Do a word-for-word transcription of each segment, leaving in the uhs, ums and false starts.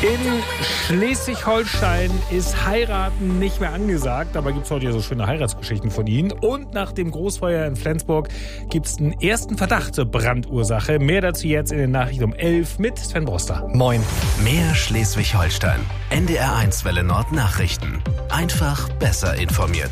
In Schleswig-Holstein ist Heiraten nicht mehr angesagt. Dabei gibt es heute ja so schöne Heiratsgeschichten von Ihnen. Und nach dem Großfeuer in Flensburg gibt es einen ersten Verdacht zur Brandursache. Mehr dazu jetzt in den Nachrichten um elf mit Sven Broster. Moin. Mehr Schleswig-Holstein. N D R eins Welle Nord Nachrichten. Einfach besser informiert.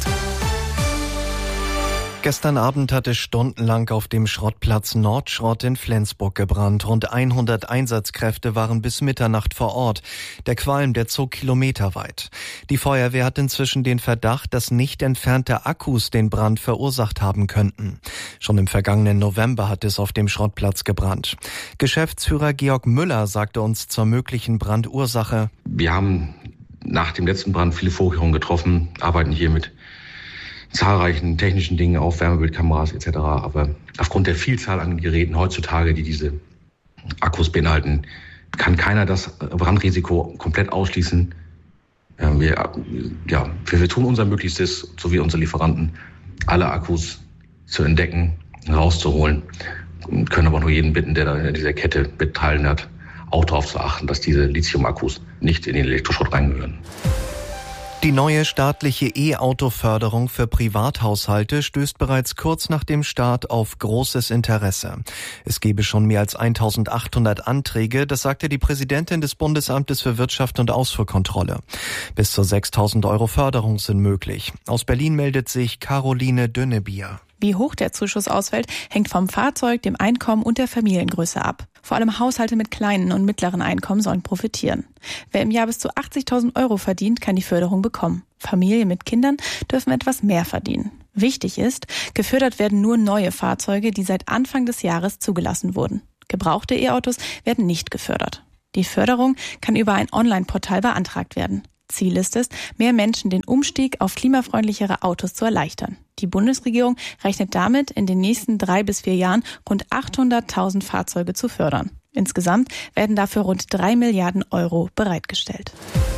Gestern Abend hat es stundenlang auf dem Schrottplatz Nordschrott in Flensburg gebrannt. Rund hundert Einsatzkräfte waren bis Mitternacht vor Ort. Der Qualm, der zog kilometerweit. Die Feuerwehr hat inzwischen den Verdacht, dass nicht entfernte Akkus den Brand verursacht haben könnten. Schon im vergangenen November hat es auf dem Schrottplatz gebrannt. Geschäftsführer Georg Müller sagte uns zur möglichen Brandursache: Wir haben nach dem letzten Brand viele Vorkehrungen getroffen, arbeiten hier mit zahlreichen technischen Dingen auf, Wärmebildkameras et cetera. Aber aufgrund der Vielzahl an Geräten heutzutage, die diese Akkus beinhalten, kann keiner das Brandrisiko komplett ausschließen. Wir, ja, wir tun unser Möglichstes, sowie unsere Lieferanten, alle Akkus zu entdecken, rauszuholen. Und können aber nur jeden bitten, der da in dieser Kette beteiligt hat, auch darauf zu achten, dass diese Lithium-Akkus nicht in den Elektroschrott reingehören. Die neue staatliche E-Auto-Förderung für Privathaushalte stößt bereits kurz nach dem Start auf großes Interesse. Es gebe schon mehr als eintausendachthundert Anträge, das sagte die Präsidentin des Bundesamtes für Wirtschaft und Ausfuhrkontrolle. Bis zu sechstausend Euro Förderung sind möglich. Aus Berlin meldet sich Caroline Dünnebier. Wie hoch der Zuschuss ausfällt, hängt vom Fahrzeug, dem Einkommen und der Familiengröße ab. Vor allem Haushalte mit kleinen und mittleren Einkommen sollen profitieren. Wer im Jahr bis zu achtzigtausend Euro verdient, kann die Förderung bekommen. Familien mit Kindern dürfen etwas mehr verdienen. Wichtig ist, gefördert werden nur neue Fahrzeuge, die seit Anfang des Jahres zugelassen wurden. Gebrauchte E-Autos werden nicht gefördert. Die Förderung kann über ein Online-Portal beantragt werden. Ziel ist es, mehr Menschen den Umstieg auf klimafreundlichere Autos zu erleichtern. Die Bundesregierung rechnet damit, in den nächsten drei bis vier Jahren rund achthunderttausend Fahrzeuge zu fördern. Insgesamt werden dafür rund drei Milliarden Euro bereitgestellt.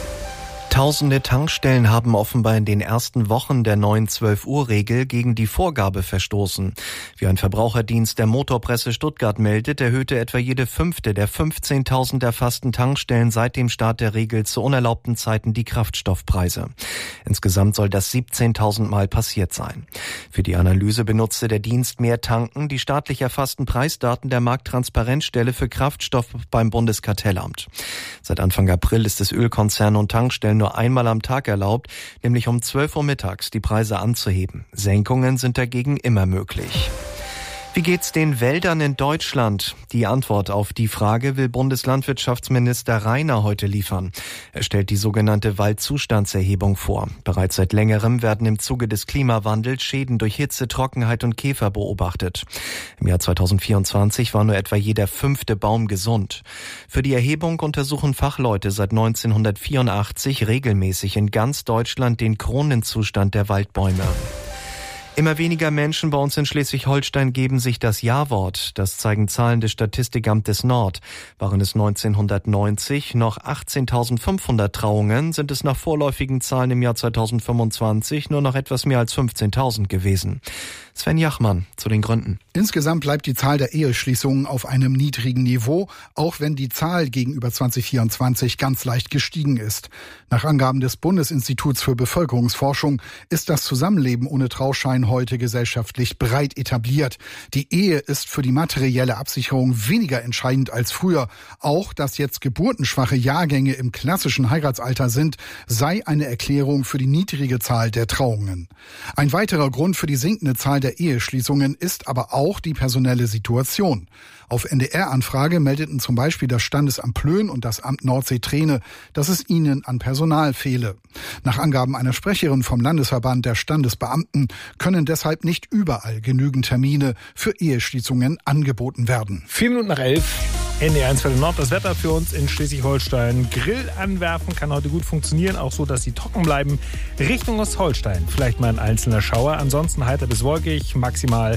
Tausende Tankstellen haben offenbar in den ersten Wochen der neuen zwölf-Uhr-Regel gegen die Vorgabe verstoßen. Wie ein Verbraucherdienst der Motorpresse Stuttgart meldet, erhöhte etwa jede fünfte der fünfzehntausend erfassten Tankstellen seit dem Start der Regel zu unerlaubten Zeiten die Kraftstoffpreise. Insgesamt soll das siebzehntausend Mal passiert sein. Für die Analyse benutzte der Dienst Mehr Tanken die staatlich erfassten Preisdaten der Markttransparenzstelle für Kraftstoff beim Bundeskartellamt. Seit Anfang April ist es Ölkonzernen und Tankstellen nur einmal am Tag erlaubt, nämlich um zwölf Uhr mittags die Preise anzuheben. Senkungen sind dagegen immer möglich. Wie geht's den Wäldern in Deutschland? Die Antwort auf die Frage will Bundeslandwirtschaftsminister Rainer heute liefern. Er stellt die sogenannte Waldzustandserhebung vor. Bereits seit längerem werden im Zuge des Klimawandels Schäden durch Hitze, Trockenheit und Käfer beobachtet. Im Jahr zweitausendvierundzwanzig war nur etwa jeder fünfte Baum gesund. Für die Erhebung untersuchen Fachleute seit neunzehnhundertvierundachtzig regelmäßig in ganz Deutschland den Kronenzustand der Waldbäume. Immer weniger Menschen bei uns in Schleswig-Holstein geben sich das Ja-Wort. Das zeigen Zahlen des Statistikamtes Nord. Waren es neunzehnhundertneunzig noch achtzehntausendfünfhundert Trauungen, sind es nach vorläufigen Zahlen im Jahr zweitausendfünfundzwanzig nur noch etwas mehr als fünfzehntausend gewesen. Sven Jachmann zu den Gründen. Insgesamt bleibt die Zahl der Eheschließungen auf einem niedrigen Niveau, auch wenn die Zahl gegenüber zweitausendvierundzwanzig ganz leicht gestiegen ist. Nach Angaben des Bundesinstituts für Bevölkerungsforschung ist das Zusammenleben ohne Trauschein heute gesellschaftlich breit etabliert. Die Ehe ist für die materielle Absicherung weniger entscheidend als früher. Auch, dass jetzt geburtenschwache Jahrgänge im klassischen Heiratsalter sind, sei eine Erklärung für die niedrige Zahl der Trauungen. Ein weiterer Grund für die sinkende Zahl der Eheschließungen ist aber auch die personelle Situation. Auf N D R-Anfrage meldeten zum Beispiel das Standesamt Plön und das Amt Nordsee-Treene, dass es ihnen an Personal fehle. Nach Angaben einer Sprecherin vom Landesverband der Standesbeamten können deshalb nicht überall genügend Termine für Eheschließungen angeboten werden. Vier Minuten nach elf. N D R eins Welle Nord, das Wetter für uns in Schleswig-Holstein. Grill anwerfen kann heute gut funktionieren, auch so, dass sie trocken bleiben. Richtung Ostholstein vielleicht mal ein einzelner Schauer, ansonsten heiter bis wolkig, maximal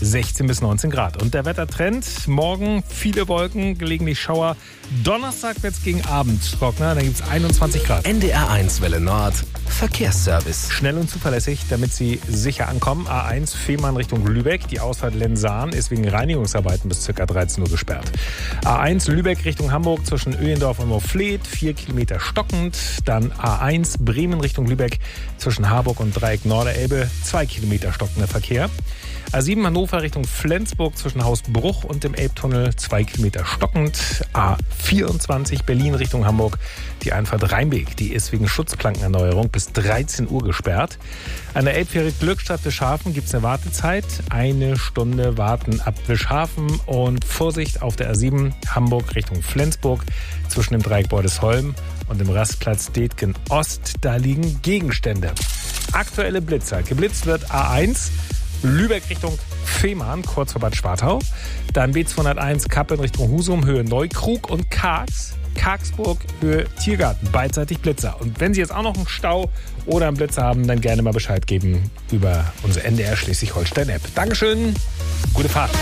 sechzehn bis neunzehn Grad. Und der Wettertrend, morgen viele Wolken, gelegentlich Schauer. Donnerstag wird es gegen Abend trockener, dann gibt es einundzwanzig Grad. N D R eins Welle Nord, Verkehrsservice. Schnell und zuverlässig, damit Sie sicher ankommen. A eins Fehmarn Richtung Lübeck. Die Ausfahrt Lensahn ist wegen Reinigungsarbeiten bis ca. dreizehn Uhr gesperrt. A eins Lübeck Richtung Hamburg zwischen Öhendorf und Moorfleet, vier Kilometer stockend. Dann A eins Bremen Richtung Lübeck zwischen Harburg und Dreieck Norderelbe, zwei Kilometer stockender Verkehr. A sieben Hannover Richtung Flensburg zwischen Hausbruch und dem Elbtunnel, zwei Kilometer stockend. A vierundzwanzig Berlin Richtung Hamburg, die Einfahrt Rheinbeek, die ist wegen Schutzplankenerneuerung bis dreizehn Uhr gesperrt. An der Elbfähre Glückstadt Wischhafen gibt es eine Wartezeit. Eine Stunde warten ab Wischhafen und Vorsicht auf der A sieben Hamburg Richtung Flensburg zwischen dem Dreieck Bordesholm und dem Rastplatz Detgen Ost. Da liegen Gegenstände. Aktuelle Blitzer. Geblitzt wird A eins Lübeck Richtung Fehmarn, kurz vor Bad Schwartau. Dann B zweihunderteins Kappeln Richtung Husum, Höhe Neukrug und Kargs, Kargsburg, Höhe Tiergarten, beidseitig Blitzer. Und wenn Sie jetzt auch noch einen Stau oder einen Blitzer haben, dann gerne mal Bescheid geben über unsere N D R Schleswig-Holstein-App. Dankeschön, gute Fahrt.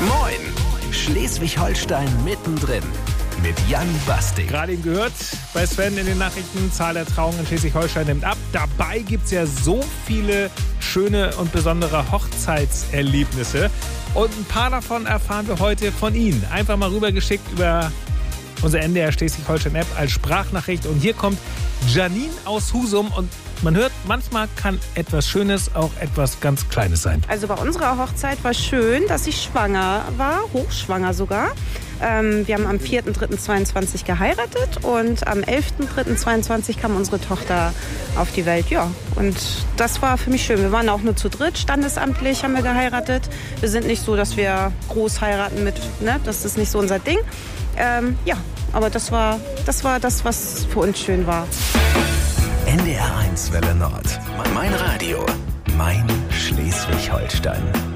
Moin, Schleswig-Holstein mittendrin. Mit Jan Basting. Gerade eben gehört bei Sven in den Nachrichten, Zahl der Trauungen in Schleswig-Holstein nimmt ab. Dabei gibt es ja so viele schöne und besondere Hochzeitserlebnisse. Und ein paar davon erfahren wir heute von Ihnen. Einfach mal rübergeschickt über unsere N D R Schleswig-Holstein-App als Sprachnachricht. Und hier kommt Janine aus Husum. Und man hört, manchmal kann etwas Schönes auch etwas ganz Kleines sein. Also bei unserer Hochzeit war schön, dass ich schwanger war, hochschwanger sogar. Ähm, wir haben am vierten dritten zweiundzwanzig geheiratet und am elften dritten zweiundzwanzig kam unsere Tochter auf die Welt. Ja, und das war für mich schön. Wir waren auch nur zu dritt, standesamtlich haben wir geheiratet. Wir sind nicht so, dass wir groß heiraten mit, ne, das ist nicht so unser Ding. Ähm, ja, aber das war, das war das, was für uns schön war. N D R eins Welle Nord. Mein Radio. Mein Schleswig-Holstein.